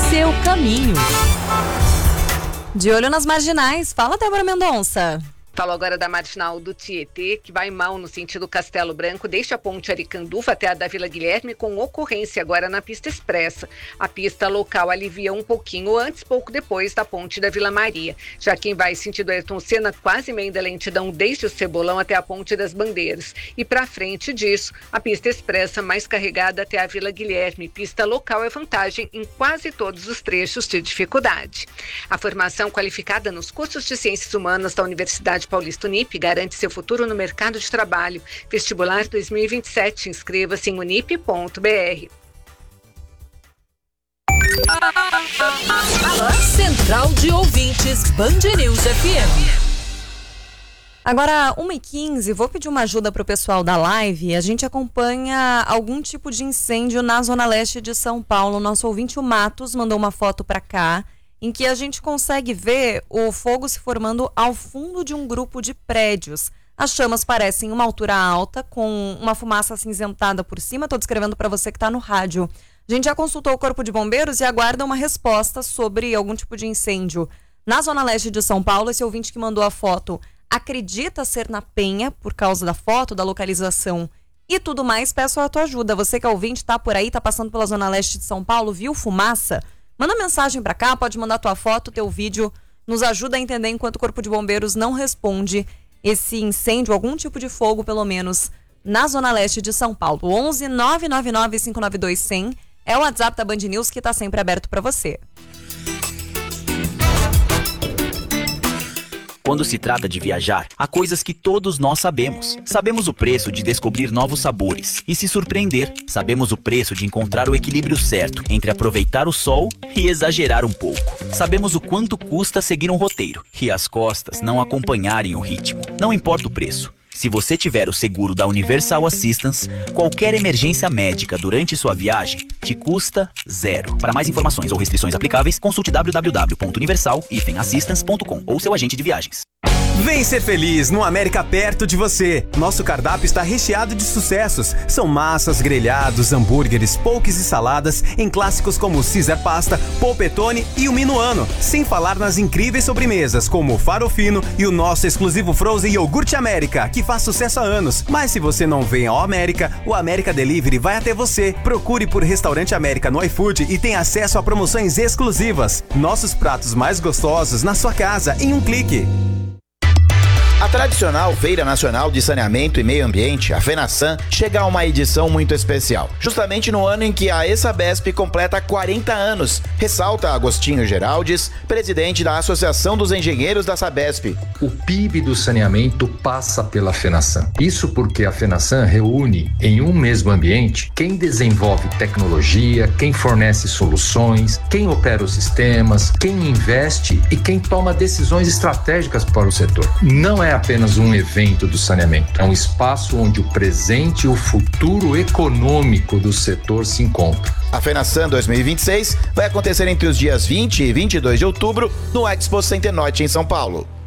seu caminho. De olho nas marginais. Fala, Débora Mendonça. Falo agora da marginal do Tietê, que vai mal no sentido Castelo Branco, desde a ponte Aricanduva até a da Vila Guilherme, com ocorrência agora na pista expressa. A pista local alivia um pouquinho antes, pouco depois da ponte da Vila Maria. Já quem vai sentido Ayrton Senna, quase meio da lentidão desde o Cebolão até a ponte das Bandeiras. E para frente disso, a pista expressa mais carregada até a Vila Guilherme. Pista local é vantagem em quase todos os trechos de dificuldade. A formação qualificada nos cursos de Ciências Humanas da Universidade Paulista Unip garante seu futuro no mercado de trabalho. Vestibular 2027. Inscreva-se em unip.br. Central de Ouvintes, Band News FM. Agora, 1h15, vou pedir uma ajuda para o pessoal da live. A gente acompanha algum tipo de incêndio na zona leste de São Paulo. Nosso ouvinte, o Matos, mandou uma foto para cá, em que a gente consegue ver o fogo se formando ao fundo de um grupo de prédios. As chamas parecem uma altura alta, com uma fumaça acinzentada por cima. Estou descrevendo para você que está no rádio. A gente já consultou o Corpo de Bombeiros e aguarda uma resposta sobre algum tipo de incêndio na zona leste de São Paulo. Esse ouvinte que mandou a foto acredita ser na Penha, por causa da foto, da localização e tudo mais. Peço a tua ajuda. Você que é ouvinte, está por aí, está passando pela zona leste de São Paulo, viu fumaça? Manda mensagem pra cá, pode mandar tua foto, teu vídeo, nos ajuda a entender enquanto o Corpo de Bombeiros não responde esse incêndio, algum tipo de fogo, pelo menos, na zona leste de São Paulo. 11 999 592 100 é o WhatsApp da Band News que tá sempre aberto pra você. Quando se trata de viajar, há coisas que todos nós sabemos. Sabemos o preço de descobrir novos sabores e se surpreender. Sabemos o preço de encontrar o equilíbrio certo entre aproveitar o sol e exagerar um pouco. Sabemos o quanto custa seguir um roteiro e as costas não acompanharem o ritmo. Não importa o preço. Se você tiver o seguro da Universal Assistance, qualquer emergência médica durante sua viagem te custa zero. Para mais informações ou restrições aplicáveis, consulte www.universal-assistance.com ou seu agente de viagens. Vem ser feliz no América perto de você. Nosso cardápio está recheado de sucessos. São massas, grelhados, hambúrgueres, poques e saladas em clássicos como o Caesar Pasta, Polpettone e o Minuano. Sem falar nas incríveis sobremesas como o Farofino e o nosso exclusivo Frozen Iogurte América, que faz sucesso há anos. Mas se você não vem ao América, o América Delivery vai até você. Procure por Restaurante América no iFood e tenha acesso a promoções exclusivas. Nossos pratos mais gostosos na sua casa em um clique. A tradicional Feira Nacional de Saneamento e Meio Ambiente, a FENASAN, chega a uma edição muito especial, justamente no ano em que a ESABESP completa 40 anos, ressalta Agostinho Geraldes, presidente da Associação dos Engenheiros da SABESP. O PIB do saneamento passa pela FENASAN. Isso porque a FENASAN reúne em um mesmo ambiente quem desenvolve tecnologia, quem fornece soluções, quem opera os sistemas, quem investe e quem toma decisões estratégicas para o setor. Não é apenas um evento do saneamento, é um espaço onde o presente e o futuro econômico do setor se encontram. A FENASAN 2026 vai acontecer entre os dias 20 e 22 de outubro no Expo Center Norte em São Paulo.